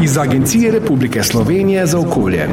iz Agencije Republike Slovenije za okolje.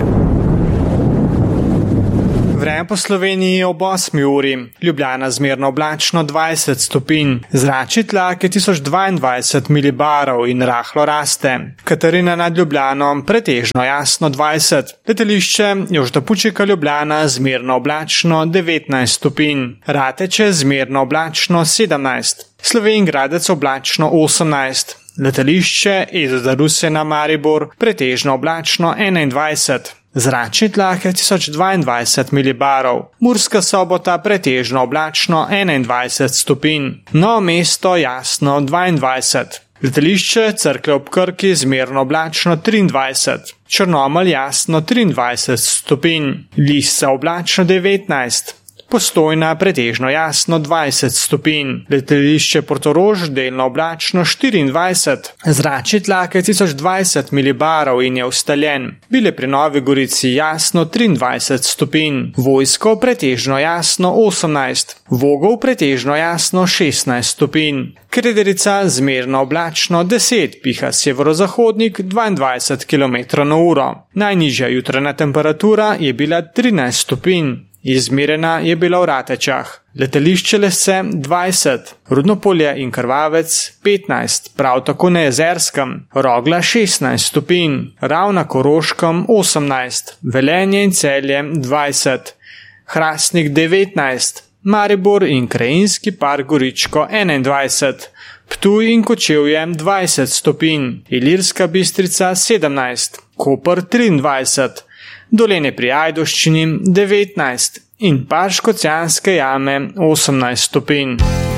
Vreme po Sloveniji ob 8 uri. Ljubljana zmerno oblačno 20 stopinj. Zračni tlak je 1022 milibarov in rahlo raste. Katarina nad Ljubljano pretežno jasno 20. Letališče Jožeta Pučnika Ljubljana zmerno oblačno 19 stopinj. Rateče zmerno oblačno 17. Slovenj Gradec oblačno 18. Letališče Edvarda Rusjana Maribor pretežno oblačno 21. Zračni tlak je 1022 milibarov. Murska Sobota pretežno oblačno 21 stopinj. Novo mesto jasno 22. Letališče Cerklje ob Krki zmerno oblačno 23. Črnomelj jasno 23 stopinj. Lisca oblačno 19. Postojna pretežno jasno 20 stopinj. Letališče Portorož delno oblačno 24. Zračni tlak je 1020 milibarov in je ustaljen. Bile pri Novi Gorici jasno 23 stopinj. Vojsko pretežno jasno 18. Vogov pretežno jasno 16 stopinj. Krederica zmerno oblačno 10, piha severozahodnik 22 km/h. Najnižja jutranja temperatura je bila 13 stopinj. Izmerena je bila v Ratečah. Letališče Lese 20, Rudnopolje in Krvavec 15, prav tako na Jezerskem, Rogla 16 stopinj, Ravna Koroškem 18, Velenje in Celje 20, Hrastnik 19, Maribor in Krajinski park Goričko 21, Ptuj in Kočevje 20 stopinj, Ilirska Bistrica 17, Koper 23, Dolenje pri Ajdovščini 19 in Škocjanske jame 18 stopinj.